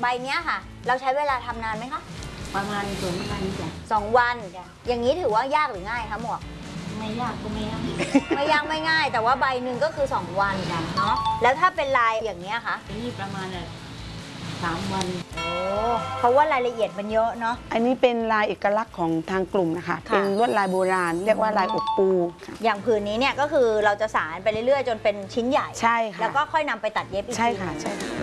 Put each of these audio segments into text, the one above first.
ใบเนี้ยค่ะเราใช้เวลาทำนานไหมคะประมาณ2 วันจ้ะ 2 วันอย่างนี้ถือว่ายากหรือง่ายคะหมวกไม่ยากก็ไม่ยากไม่ยากไม่ง่ายแต่ว่าใบหนึ่งก็คือ2 วันเนาะแล้วถ้าเป็นลายอย่างนี้คะนี่ประมาณ3 วันโอ้เพราะว่ารายละเอียดมันเยอะเนาะอันนี้เป็นลายเอกลักษณ์ของทางกลุ่มนะคะเป็นลวดลายโบราณเรียกว่าลายอบปูอย่างผืนนี้เนี่ยก็คือเราจะสานไปเรื่อยๆจนเป็นชิ้นใหญ่ใช่ค่ะแล้วก็ค่อยนำไปตัดเย็บอีกทีใช่ค่ะใช่ค่ะ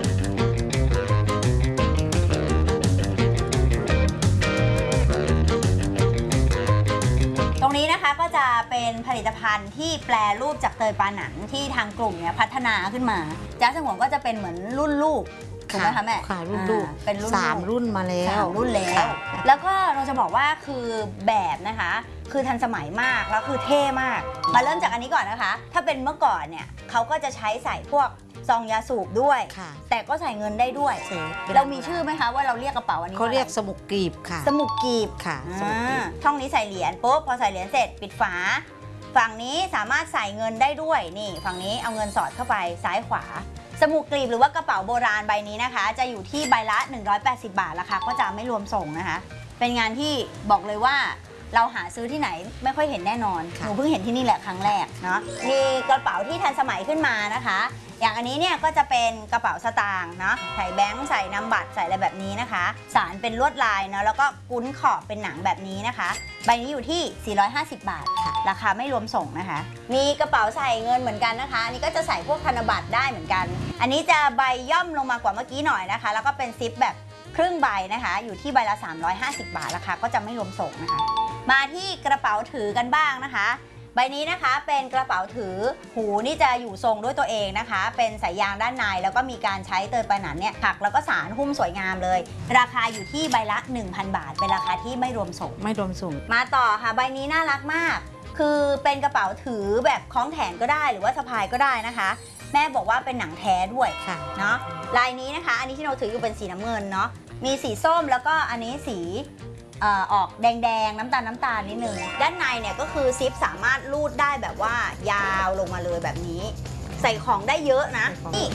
ตรงนี้นะคะก็จะเป็นผลิตภัณฑ์ที่แปลรูปจากเตยปาหนังที่ทางกลุ่มเนี่ยพัฒนาขึ้นมาจ้าสงวนก็จะเป็นเหมือนรุ่นลูกถูกไหมคะแม่ค่ะรุ่นลูกเป็นรุ่น 3 รุ่นมาแล้ว 3 รุ่นแล้วแล้วก็เราจะบอกว่าคือแบบนะคะคือทันสมัยมากแล้วคือเท่มากมาเริ่มจากอันนี้ก่อนนะคะถ้าเป็นเมื่อก่อนเนี่ยเขาก็จะใช้ใส่พวกซองยาสูบด้วยแต่ก็ใส่เงินได้ด้วยเรามีชื่อไหมคะว่าเราเรียกกระเป๋าอันนี้เขาเรียกสมุกกรีบค่ะสมุกกรีบค่ะช่องนี้ใส่เหรียญปุ๊บพอใส่เหรียญเสร็จปิดฝาฝั่งนี้สามารถใส่เงินได้ด้วยนี่ฝั่งนี้เอาเงินสอดเข้าไปซ้ายขวาสมุกกรีบหรือว่ากระเป๋าโบราณใบนี้นะคะจะอยู่ที่ใบละ180 บาทราคาก็จะไม่รวมส่งนะคะเป็นงานที่บอกเลยว่าเราหาซื้อที่ไหนไม่ค่อยเห็นแน่นอนหนูเพิ่งเห็นที่นี่แหละครั้งแรกเนาะมีกระเป๋าที่ทันสมัยขึ้นมานะคะอย่างอันนี้เนี่ยก็จะเป็นกระเป๋าสตางค์เนาะใส่แบงค์ใส่นามบัตรใส่อะไรแบบนี้นะคะสารเป็นลวดลายเนาะแล้วก็กุ้นขอบเป็นหนังแบบนี้นะคะใบนี้อยู่ที่450 บาทค่ะราคาไม่รวมส่งนะคะมีกระเป๋าใส่เงินเหมือนกันนะคะอันนี้ก็จะใส่พวกธนบัตรได้เหมือนกันอันนี้จะใบย่อมลงมากว่าเมื่อกี้หน่อยนะคะแล้วก็เป็นซิปแบบครึ่งใบนะคะอยู่ที่ใบละ350 บาทราคาก็จะไม่รวมส่งนะคะมาที่กระเป๋าถือกันบ้างนะคะใบนี้นะคะเป็นกระเป๋าถือหูนี่จะอยู่ทรงด้วยตัวเองนะคะเป็นสายยางด้านในแล้วก็มีการใช้เตยปาหนันเนี่ยถักแล้วก็สารหุ้มสวยงามเลยราคาอยู่ที่ใบละ 1,000 บาทเป็นราคาที่ไม่รวมส่งมาต่อค่ะใบนี้น่ารักมากคือเป็นกระเป๋าถือแบบคล้องแขนก็ได้หรือว่าสะพายก็ได้นะคะแม่บอกว่าเป็นหนังแท้ด้วยเนาะลายนี้นะคะอันนี้ที่เราถืออยู่เป็นสีน้ำเงินเนาะมีสีส้มแล้วก็อันนี้สีออกแดงๆน้ำตาลนิดนึงด้านในเนี่ยก็คือซิปสามารถลูดได้แบบว่ายาวลงมาเลยแบบนี้ใส่ของได้เยอะนะนี่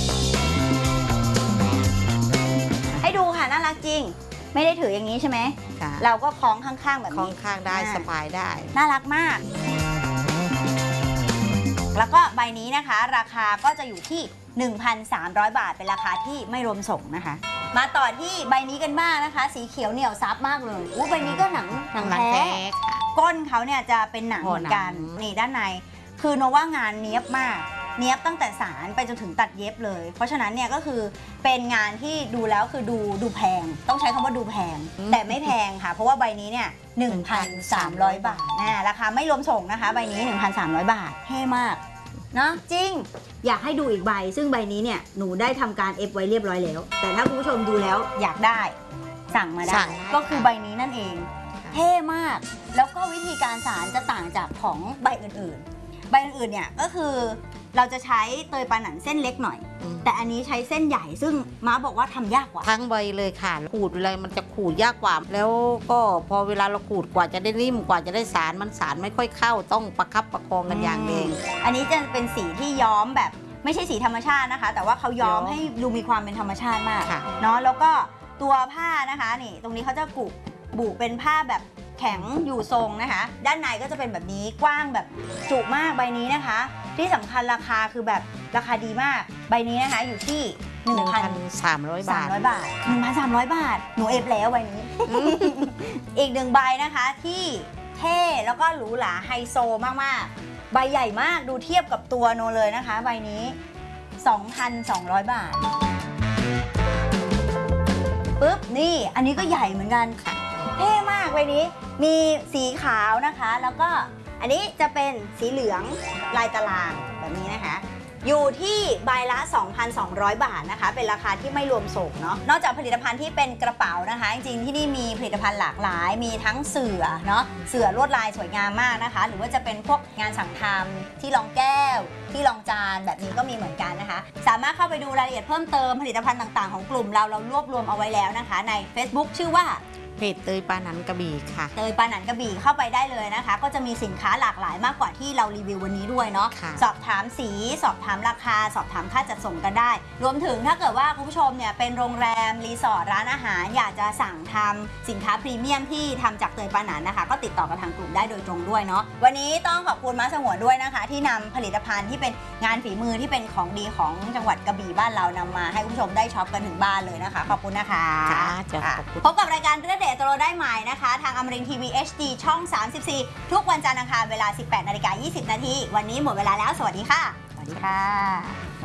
ให้ดูค่ะน่ารักจริงไม่ได้ถืออย่างนี้ใช่ไหมเราก็คล้องข้างๆแบบนี้คล้องข้างได้สบายได้น่ารักมากแล้วก็ใบนี้นะคะราคาก็จะอยู่ที่ 1,300 บาทเป็นราคาที่ไม่รวมส่งนะคะมาต่อที่ใบนี้กันบ้างนะคะสีเขียวเหนียวซับมากเลยใบนี้ก็หนังแท้ก้นเขาเนี่ยจะเป็นหนังเหมือนกันนี่ด้านในคือโนว่างานเนี้ยบมากเนี้ยบตั้งแต่สารไปจนถึงตัดเย็บเลยเพราะฉะนั้นเนี่ยก็คือเป็นงานที่ดูแล้วคือดูแพงต้องใช้คำว่าดูแพงแต่ไม่แพงค่ะเพราะว่าใบนี้เนี่ย 1,300 บาทราคาไม่รวมส่งนะคะใบนี้ 1,300 บาทเท่มากเนาะจริงอยากให้ดูอีกใบซึ่งใบนี้เนี่ยหนูได้ทำการเอฟไว้เรียบร้อยแล้วแต่ถ้าคุณผู้ชมดูแล้วอยากได้สั่งมาได้ก็คือใบนี้นั่นเองเท่มากแล้วก็วิธีการสารจะต่างจากของใบอื่นๆใบอื่นๆเนี่ยก็คือเราจะใช้เตยปาหนันเส้นเล็กหน่อยแต่อันนี้ใช้เส้นใหญ่ซึ่งม้าบอกว่าทำยากกว่าทั้งใบเลยค่ะขูดอะไรมันจะขูดยากกว่าแล้วก็พอเวลาเราขูดกว่าจะได้นิ่มกว่าจะได้สารมันสารไม่ค่อยเข้าต้องประคับประคองกันอย่างเองอันนี้จะเป็นสีที่ย้อมแบบไม่ใช่สีธรรมชาตินะคะแต่ว่าเขาย้อมให้ดูมีความเป็นธรรมชาติมากเนาะแล้วก็ตัวผ้านะคะนี่ตรงนี้เขาจะบุเป็นผ้าแบบแข็งอยู่ทรงนะคะด้านในก็จะเป็นแบบนี้กว้างแบบจุมากใบนี้นะคะที่สำคัญราคาคือแบบราคาดีมากใบนี้นะคะอยู่ที่ 1,300 บาท 1,300 บาทหนูเอฟแล้วใบนี้ อีก1ใบนะคะที่เท่แล้วก็หรูหราไฮโซมากๆใบใหญ่มากดูเทียบกับตัวโนเลยนะคะใบนี้ 2,200 บาทปุ๊บนี่อันนี้ก็ใหญ่เหมือนกันเท่มากใบนี้มีสีขาวนะคะแล้วก็อันนี้จะเป็นสีเหลืองลายตารางแบบนี้นะคะอยู่ที่ใบละ 2,200 บาทนะคะเป็นราคาที่ไม่รวมส่งเนาะนอกจากผลิตภัณฑ์ที่เป็นกระเป๋านะคะจริงๆที่นี่มีผลิตภัณฑ์หลากหลายมีทั้งเสื่อเนาะเสื่อลวดลายสวยงามมากนะคะหรือว่าจะเป็นพวกงานสั่งทำที่รองแก้วที่รองจานแบบนี้ก็มีเหมือนกันนะคะสามารถเข้าไปดูรายละเอียดเพิ่มเติมผลิตภัณฑ์ต่างๆของกลุ่มเรารวบรวมเอาไว้แล้วนะคะใน Facebook ชื่อว่าเพจเตยปานันกระบี่ค่ะเตยปานันกระบี่เข้าไปได้เลยนะคะ ก็จะมีสินค้าหลากหลายมากกว่าที่เรารีวิววันนี้ด้วยเนาะค่ะสอบถามสีสอบถามราคาสอบถามค่าจัดส่งกันได้ รวมถึงถ้าเกิดว่าคุณผู้ชมเนี่ยเป็นโรงแรมรีสอร์ทร้านอาหารอยากจะสั่งทำสินค้าพรีเมียมที่ทำจากเตยปานันนะคะ ก็ติดต่อกับทางกลุ่มได้โดยตรงด้วยเนาะวันนี้ต้องขอบคุณม้าสงวนด้วยนะคะ ที่นำผลิตภัณฑ์ที่เป็นงานฝีมือที่เป็นของดีของจังหวัดกระบี่บ้านเรานำมาให้คุณผู้ชมได้ช็อปกันถึงบ้านเลยนะคะขอบคุณนะคะจ้าค่ะขอบคุณพบกับรายการเรื่องเดทตัวเราได้ใหม่นะคะ ทางอมรินทีวี HD ช่อง 34 ทุกวันจันทร์อังคารเวลา 18:20 น.วันนี้หมดเวลาแล้วสวัสดีค่ะ สวัสดีค่ะ